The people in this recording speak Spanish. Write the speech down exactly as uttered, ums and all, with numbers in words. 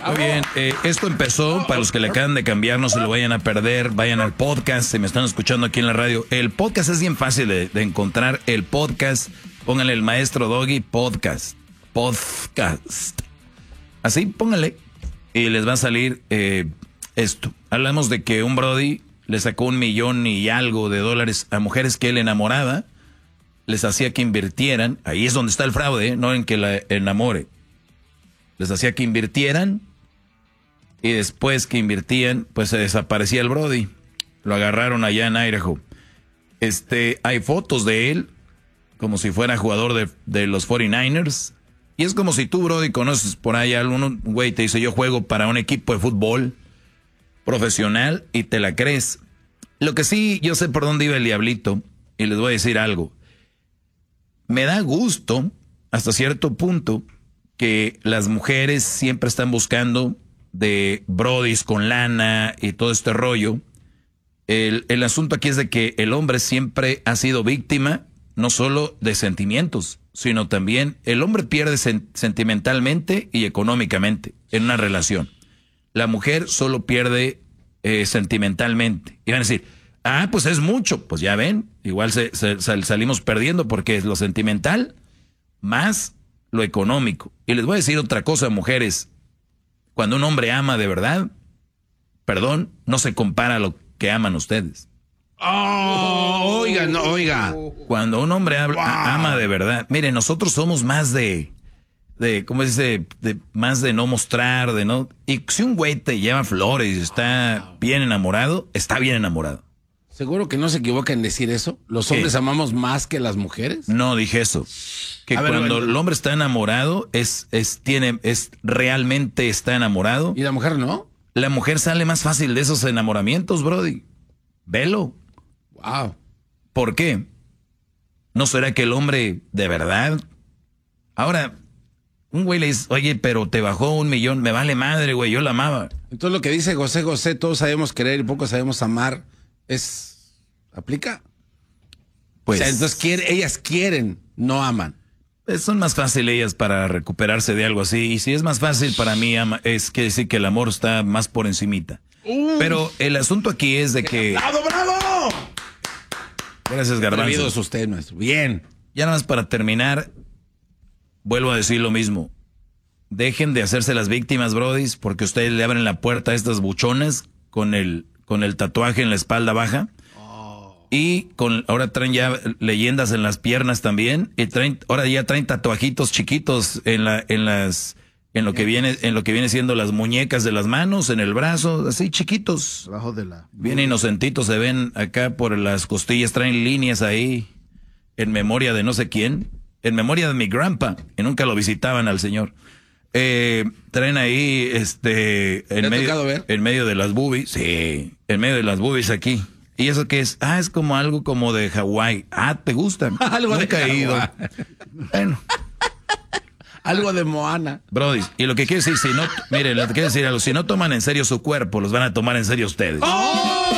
Muy bien, eh, esto empezó, para los que le acaban de cambiar, no se lo vayan a perder, vayan al podcast, si me están escuchando aquí en la radio. El podcast es bien fácil de, de encontrar, el podcast, pónganle el maestro Doggy podcast, podcast. Así, pónganle, y les va a salir eh, esto. Hablamos de que un brody le sacó un millón y algo de dólares a mujeres que él enamoraba, les hacía que invirtieran, ahí es donde está el fraude, ¿eh? No en que la enamore. Les hacía que invirtieran y después que invirtían, pues se desaparecía el brody. Lo agarraron allá en Idaho. Este, hay fotos de él como si fuera jugador de, de los cuarenta y nueve ers. Y es como si tú, brody, conoces por ahí a algún güey, te dice, yo juego para un equipo de fútbol profesional y te la crees. Lo que sí, yo sé por dónde iba el diablito y les voy a decir algo. Me da gusto, hasta cierto punto, que las mujeres siempre están buscando de brodis con lana y todo este rollo. El, el asunto aquí es de que el hombre siempre ha sido víctima, no solo de sentimientos, sino también el hombre pierde sen- sentimentalmente y económicamente en una relación. La mujer solo pierde eh, sentimentalmente. Y van a decir, ah, pues es mucho. Pues ya ven, igual se, se, sal, salimos perdiendo porque es lo sentimental más lo económico. Y les voy a decir otra cosa, mujeres. Cuando un hombre ama de verdad, perdón, no se compara a lo que aman ustedes. Oh, oiga, no, oiga. Cuando un hombre habla, wow. ama de verdad. Miren, nosotros somos más de, de, ¿cómo se dice? De, más de no mostrar, de no. Y si un güey te lleva flores y está wow. bien enamorado, está bien enamorado. ¿Seguro que no se equivoca en decir eso? ¿Los hombres ¿Qué? amamos más que las mujeres? No, dije eso. Que a cuando ver, bueno, el hombre está enamorado, es, es, tiene, es, realmente está enamorado. ¿Y la mujer no? La mujer sale más fácil de esos enamoramientos, brody. Velo. Wow. ¿Por qué? ¿No será que el hombre de verdad? Ahora, un güey le dice, oye, pero te bajó un millón, me vale madre, güey, yo la amaba. Entonces lo que dice José José, todos sabemos querer y pocos sabemos amar, es, ¿aplica? Pues. O sea, entonces quiere, ellas quieren, no aman. Pues son más fáciles ellas para recuperarse de algo así. Y si es más fácil para mí, ama, es que decir que el amor está más por encimita. Uh, Pero el asunto aquí es de que... ¡Bravo, bravo! Gracias, Garbanzo. Atrevido es usted, maestro. Bien. Ya nada más para terminar, vuelvo a decir lo mismo. Dejen de hacerse las víctimas, brodis, porque ustedes le abren la puerta a estas buchonas con el, con el tatuaje en la espalda baja. Oh. Y con ahora traen ya leyendas en las piernas también. Y traen, ahora ya traen tatuajitos chiquitos en la, en las... En lo que viene, en lo que viene siendo las muñecas de las manos, en el brazo, así chiquitos. Abajo de la. Bien inocentitos se ven acá por las costillas, traen líneas ahí, en memoria de no sé quién, en memoria de mi grandpa, y nunca lo visitaban al señor. Eh, traen ahí, este, en medio, ver? en medio de las boobies, sí, en medio de las boobies aquí. ¿Y eso qué es? Ah, es como algo como de Hawái. Ah, ¿te gustan? Algo nunca de he ido. Bueno. Algo de Moana. Brody, y lo que quiere decir, si no, miren, lo que quiere decir algo, si no toman en serio su cuerpo, los van a tomar en serio ustedes. ¡Oh!